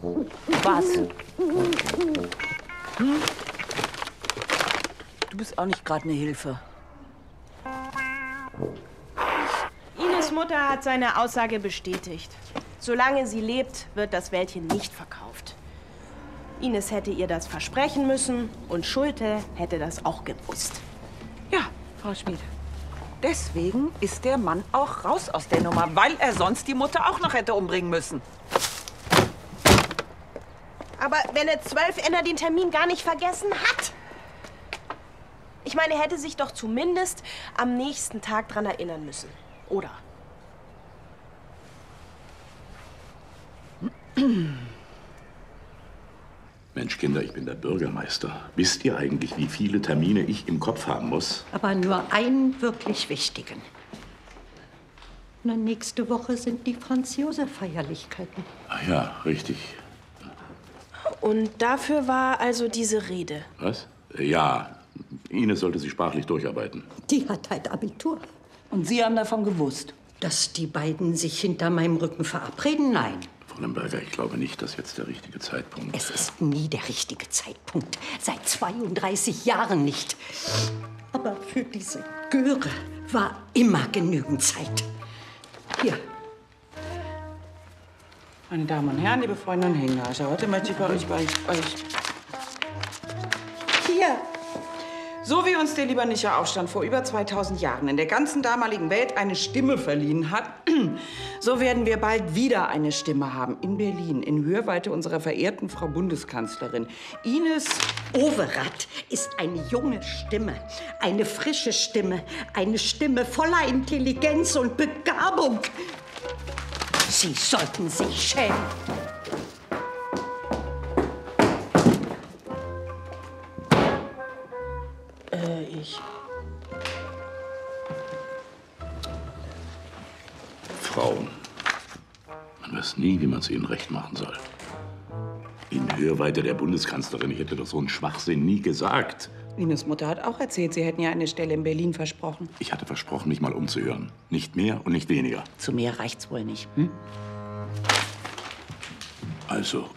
Was? Hm? Du bist auch nicht gerade eine Hilfe. Ines Mutter hat seine Aussage bestätigt. Solange sie lebt, wird das Wäldchen nicht verkauft. Ines hätte ihr das versprechen müssen und Schulte hätte das auch gewusst. Ja, Frau Schmid. Deswegen ist der Mann auch raus aus der Nummer, weil er sonst die Mutter auch noch hätte umbringen müssen. Aber wenn er 12 Enner den Termin gar nicht vergessen hat? Ich meine, er hätte sich doch zumindest am nächsten Tag dran erinnern müssen. Oder? Mensch, Kinder, ich bin der Bürgermeister. Wisst ihr eigentlich, wie viele Termine ich im Kopf haben muss? Aber nur einen wirklich wichtigen. Na, nächste Woche sind die Franz-Josef-Feierlichkeiten. Ah ja, richtig. Und dafür war also diese Rede. Was? Ja, Ines sollte sich sprachlich durcharbeiten. Die hat halt Abitur. Und Sie haben davon gewusst? Dass die beiden sich hinter meinem Rücken verabreden? Nein. Frau Lemberger, ich glaube nicht, dass jetzt der richtige Zeitpunkt... Es ist nie der richtige Zeitpunkt. Seit 32 Jahren nicht. Aber für diese Göre war immer genügend Zeit. Hier. Meine Damen und Herren, liebe Freunde und Hänglerscher, heute möchte ich bei euch... Hier. So wie uns der Libernischer Aufstand vor über 2000 Jahren in der ganzen damaligen Welt eine Stimme verliehen hat, so werden wir bald wieder eine Stimme haben in Berlin, in Hörweite unserer verehrten Frau Bundeskanzlerin Ines Overath ist eine junge Stimme, eine frische Stimme, eine Stimme voller Intelligenz und Begabung. Sie sollten sich schämen. Ich. Frauen. Man weiß nie, wie man es ihnen recht machen soll. In Hörweite der Bundeskanzlerin, ich hätte doch so einen Schwachsinn nie gesagt. Ines Mutter hat auch erzählt, Sie hätten ja eine Stelle in Berlin versprochen. Ich hatte versprochen, mich mal umzuhören. Nicht mehr und nicht weniger. Zu mehr reicht's wohl nicht, hm? Also,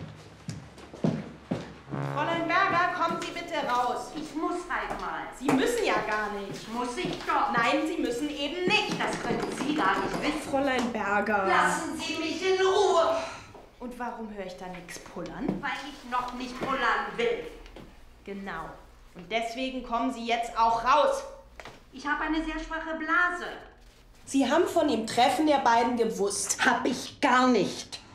Fräulein Berger, kommen Sie bitte raus. Ich muss halt mal. Sie müssen ja gar nicht. Muss ich doch. Nein, Sie müssen eben nicht. Das können Sie gar nicht wissen. Fräulein Berger. Lassen Sie mich in Ruhe. Und warum höre ich da nichts pullern? Weil ich noch nicht pullern will. Genau. Und deswegen kommen Sie jetzt auch raus. Ich habe eine sehr schwache Blase. Sie haben von dem Treffen der beiden gewusst. Hab ich gar nicht.